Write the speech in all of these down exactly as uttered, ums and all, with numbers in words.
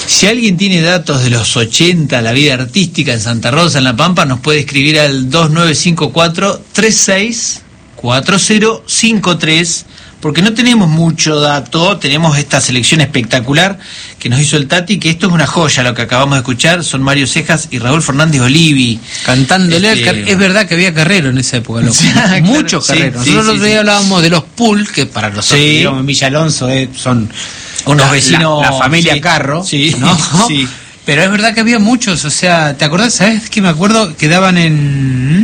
Si alguien tiene datos de los ochenta, la vida artística en Santa Rosa, en La Pampa, nos puede escribir al dos nueve cinco cuatro, tres seis cuatro cero cinco tres, porque no tenemos mucho dato, tenemos esta selección espectacular que nos hizo el Tati, que esto es una joya, lo que acabamos de escuchar, son Mario Cejas y Raúl Fernández Olivi. Cantándole, este... es verdad que había carrero en esa época, loco. Claro, muchos carreros. Sí, Nosotros sí, otro día sí. hablábamos de los pool, que para nosotros, Sí. digamos, en Villa Alonso eh, son Unos la, vecinos, la, la familia sí. Carro, Sí, ¿no? sí. Pero es verdad que había muchos, o sea, ¿te acordás? ¿Sabes qué me acuerdo? Que daban en...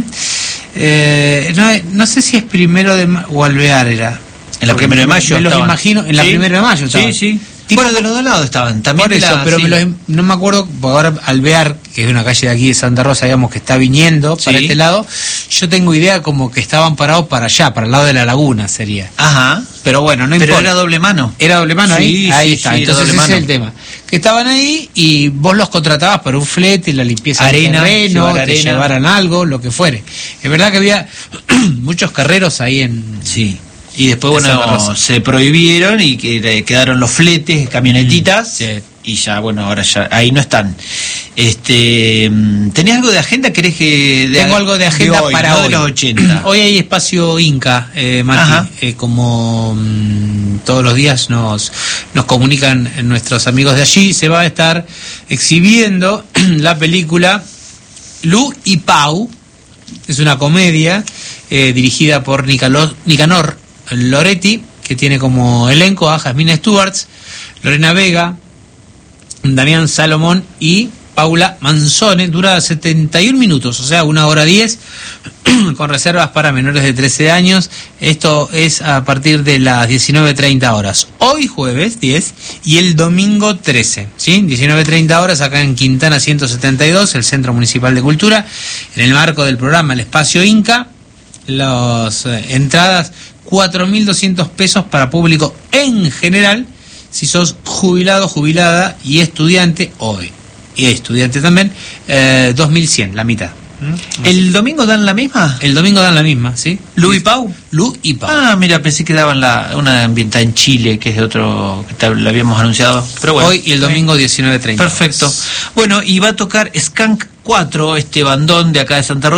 Eh, no, no sé si es primero de mayo o Alvear era. En la Porque primera de mayo me los estaban. imagino, en la Sí. primera de mayo estaban. Sí, sí. Tipo, Bueno, de los dos lados estaban. También por eso, la, pero sí. me los, no me acuerdo, porque ahora Alvear, que es una calle de aquí de Santa Rosa, digamos, que está viniendo para Sí. este lado, yo tengo idea como que estaban parados para allá, para el lado de la laguna sería. Ajá. Pero bueno, no Pero importa. era doble mano. Era doble mano ahí, Sí, ahí sí, está. sí, era Entonces doble ese mano. es el tema. Que estaban ahí y vos los contratabas para un flete, la limpieza Arena, del terreno, llevar te arena. llevaran algo, lo que fuere. Es verdad que había muchos carreros ahí en... Sí. Y después, En Santa bueno, Rosa. se prohibieron y que quedaron los fletes, camionetitas. Sí. Y ya, bueno, ahora ya, ahí no están. Este, ¿tenés algo de agenda? ¿Querés que de, Tengo algo de agenda hoy, para no hoy. de los ochenta? Hoy hay espacio Inca, eh, Mati, eh, como mm, todos los días nos, nos comunican nuestros amigos de allí, se va a estar exhibiendo la película Lu y Pau. Es una comedia eh, dirigida por Nicalo- Nicanor Loretti, que tiene como elenco a Jasmine Stewarts, Lorena Vega, Damián Salomón y Paula Manzone. Dura setenta y un minutos, o sea, una hora diez, con reservas para menores de trece años. Esto es a partir de las diecinueve treinta horas. Hoy jueves diez y el domingo trece, ¿sí? diecinueve treinta horas acá en Quintana ciento setenta y dos, el Centro Municipal de Cultura, en el marco del programa El Espacio Inca. Las eh, entradas cuatro mil doscientos pesos para público en general, si sos jubilado, jubilada y estudiante hoy. Y estudiante también, eh, dos mil cien, la mitad. ¿Mm? ¿El domingo dan la misma? El domingo dan la misma, ¿sí? ¿Lu y Pau? Lu y Pau. Ah, mira, pensé que daban la, una ambientada en Chile, que es de otro, que te- lo habíamos anunciado. Pero bueno, Hoy y el domingo diecinueve treinta. perfecto. Bueno, y va a tocar Skank cuatro, este bandón de acá de Santa Rosa.